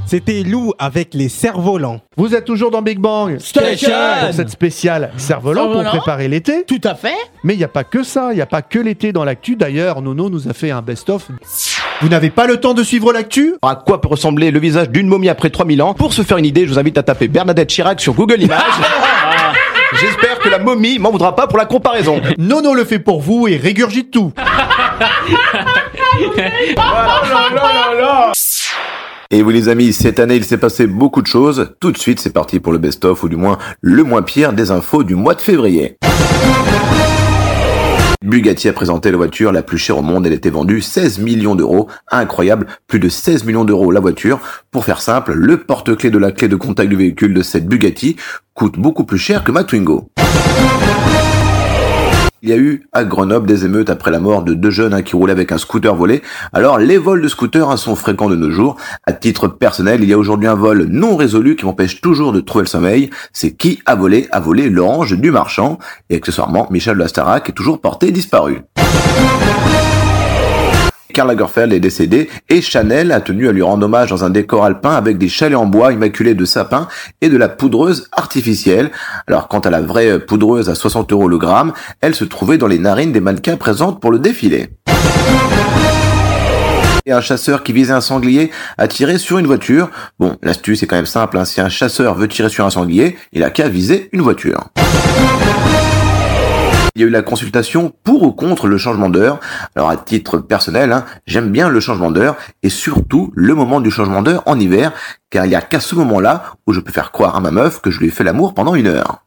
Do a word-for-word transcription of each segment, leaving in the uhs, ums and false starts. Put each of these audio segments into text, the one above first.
C'était Lou avec les cerfs-volants. Vous êtes toujours dans Big Bang Station pour cette spéciale cerf-volant pour préparer l'été. Tout à fait. Mais il n'y a pas que ça, il n'y a pas que l'été dans l'actu. D'ailleurs, Nono nous a fait un best-of. Vous n'avez pas le temps de suivre l'actu ? À quoi peut ressembler le visage d'une momie après trois mille ans ? Pour se faire une idée, je vous invite à taper Bernadette Chirac sur Google Images. J'espère que la momie m'en voudra pas pour la comparaison. Nono le fait pour vous et régurgite tout. Et oui les amis, cette année il s'est passé beaucoup de choses. Tout de suite c'est parti pour le best-of, ou du moins le moins pire des infos du mois de février. Bugatti a présenté la voiture la plus chère au monde, elle était vendue seize millions d'euros. Incroyable, plus de seize millions d'euros la voiture. Pour faire simple, le porte-clés de la clé de contact du véhicule de cette Bugatti coûte beaucoup plus cher que ma Twingo. Il y a eu à Grenoble des émeutes après la mort de deux jeunes hein, qui roulaient avec un scooter volé. Alors les vols de scooters hein, sont fréquents de nos jours. À titre personnel, il y a aujourd'hui un vol non résolu qui m'empêche toujours de trouver le sommeil. C'est qui a volé a volé l'orange du marchand. Et accessoirement, Michel Lastarac est toujours porté disparu. Karl Lagerfeld est décédé et Chanel a tenu à lui rendre hommage dans un décor alpin avec des chalets en bois immaculés de sapin et de la poudreuse artificielle. Alors quant à la vraie poudreuse à soixante euros le gramme, elle se trouvait dans les narines des mannequins présentes pour le défilé. Et un chasseur qui visait un sanglier a tiré sur une voiture. Bon, l'astuce est quand même simple, hein. Si un chasseur veut tirer sur un sanglier, il a qu'à viser une voiture. Il y a eu la consultation pour ou contre le changement d'heure. Alors à titre personnel, hein, j'aime bien le changement d'heure et surtout le moment du changement d'heure en hiver, car il n'y a qu'à ce moment-là où je peux faire croire à ma meuf que je lui ai fait l'amour pendant une heure.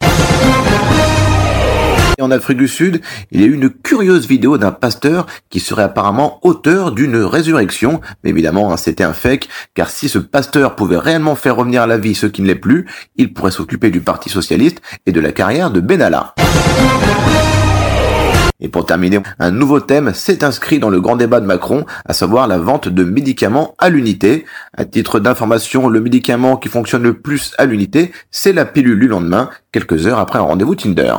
Et en Afrique du Sud, il y a eu une curieuse vidéo d'un pasteur qui serait apparemment auteur d'une résurrection. Mais évidemment, hein, c'était un fake, car si ce pasteur pouvait réellement faire revenir à la vie ceux qui ne l'est plus, il pourrait s'occuper du Parti Socialiste et de la carrière de Benalla. Et pour terminer, un nouveau thème s'est inscrit dans le grand débat de Macron, à savoir la vente de médicaments à l'unité. À titre d'information, le médicament qui fonctionne le plus à l'unité, c'est la pilule du lendemain, quelques heures après un rendez-vous Tinder.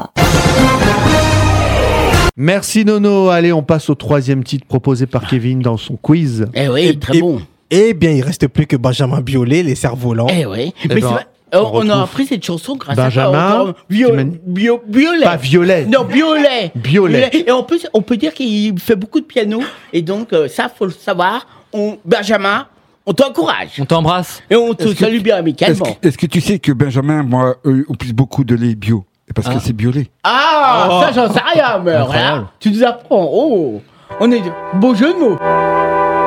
Merci Nono. Allez, on passe au troisième titre proposé par Kevin dans son quiz. Eh oui, Et- très et- bon. Eh bien, il reste plus que Benjamin Biolay, les cerfs-volants. Eh oui. Eh Mais ben, c'est vrai, on on, on a retrouve appris cette chanson grâce Benjamin, à toi. Bio, tu m'as dit- bio, violet. Pas violet. Non, violet. Violet. Et on peut, on peut dire qu'il fait beaucoup de piano. Et donc, euh, ça, faut le savoir. On, Benjamin, on t'encourage. On t'embrasse. Et on te Est-ce que- salue bien Est-ce amicalement. que, est-ce que tu sais que Benjamin, moi, euh, utilise beaucoup de lait bio? Parce Ah. que c'est bio lait. Ah, Oh. ça, j'en sais rien, mais Incroyable. voilà. Tu nous apprends. Oh, on est beau jeu de mots.